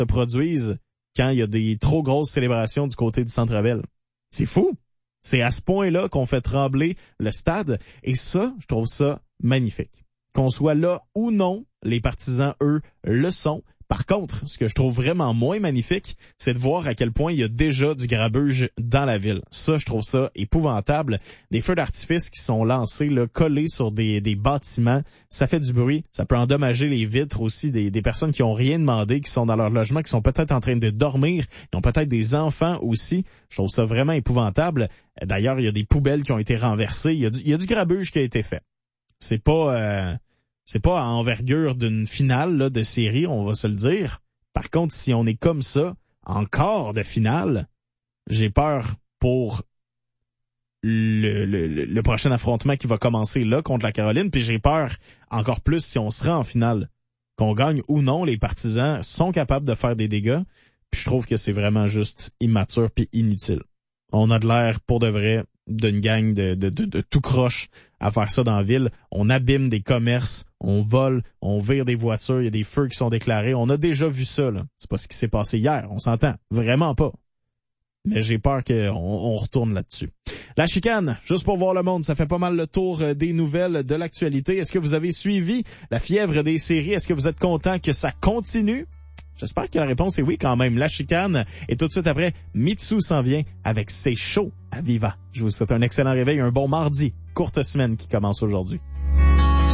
se produisent quand il y a des trop grosses célébrations du côté du Centre-Bell. C'est fou! C'est à ce point-là qu'on fait trembler le stade. Et ça, je trouve ça magnifique. Qu'on soit là ou non, les partisans, eux, le sont. Par contre, ce que je trouve vraiment moins magnifique, c'est de voir à quel point il y a déjà du grabuge dans la ville. Ça, je trouve ça épouvantable. Des feux d'artifice qui sont lancés, là, collés sur des bâtiments. Ça fait du bruit. Ça peut endommager les vitres aussi des personnes qui ont rien demandé, qui sont dans leur logement, qui sont peut-être en train de dormir. Ils ont peut-être des enfants aussi. Je trouve ça vraiment épouvantable. D'ailleurs, il y a des poubelles qui ont été renversées. Il y a du grabuge qui a été fait. C'est pas à envergure d'une finale là, de série, on va se le dire. Par contre, si on est comme ça, en quart de finale, j'ai peur pour le prochain affrontement qui va commencer là contre la Caroline, puis j'ai peur encore plus si on se rend en finale. Qu'on gagne ou non, les partisans sont capables de faire des dégâts, puis je trouve que c'est vraiment juste immature puis inutile. On a de l'air, pour de vrai, d'une gang de tout croche à faire ça dans la ville. On abîme des commerces, on vole, on vire des voitures, il y a des feux qui sont déclarés. On a déjà vu ça, là. C'est pas ce qui s'est passé hier, on s'entend. Vraiment pas. Mais j'ai peur qu'on retourne là-dessus. La chicane, juste pour voir le monde, ça fait pas mal le tour des nouvelles de l'actualité. Est-ce que vous avez suivi la fièvre des séries? Est-ce que vous êtes content que ça continue? J'espère que la réponse est oui quand même. La chicane. Et tout de suite après, Mitsu s'en vient avec C'est chaud à Viva. Je vous souhaite un excellent réveil, un bon mardi. Courte semaine qui commence aujourd'hui.